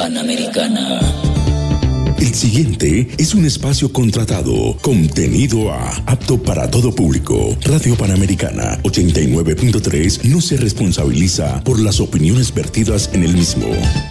Panamericana. El siguiente es un espacio contratado, contenido apto para todo público. Radio Panamericana 89.3 no se responsabiliza por las opiniones vertidas en el mismo.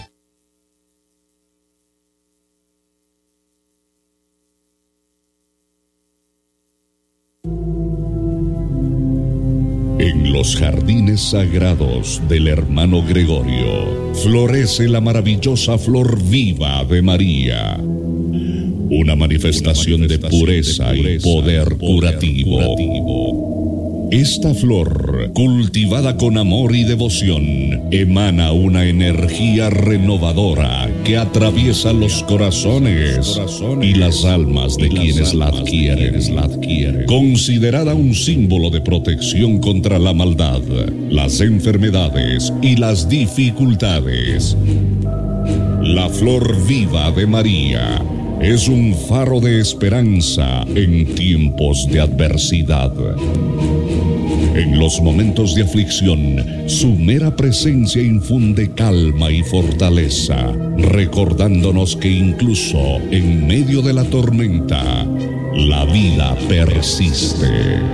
En los jardines sagrados del hermano Gregorio florece la maravillosa flor viva de María, una manifestación de pureza y poder curativo. Esta flor, cultivada con amor y devoción, emana una energía renovadora que atraviesa los corazones y las almas de quienes la adquieren. Considerada un símbolo de protección contra la maldad, las enfermedades y las dificultades. La flor viva de María es un faro de esperanza en tiempos de adversidad. En los momentos de aflicción, su mera presencia infunde calma y fortaleza, recordándonos que incluso en medio de la tormenta, la vida persiste.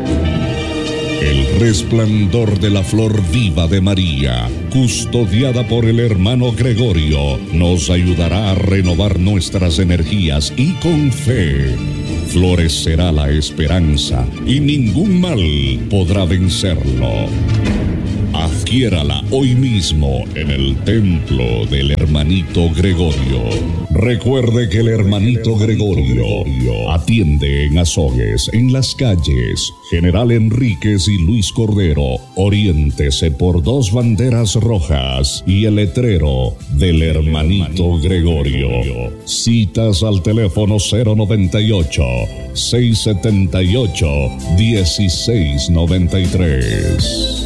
El resplandor de la flor viva de María, custodiada por el hermano Gregorio, nos ayudará a renovar nuestras energías y con fe florecerá la esperanza y ningún mal podrá vencerlo. Adquiérala hoy mismo en el templo del hermanito Gregorio. Recuerde que el hermanito Gregorio atiende en Azogues, en las calles General Enríquez y Luis Cordero. Oriéntese por 2 banderas rojas y el letrero del hermanito Gregorio. Citas al teléfono 098-678-1693.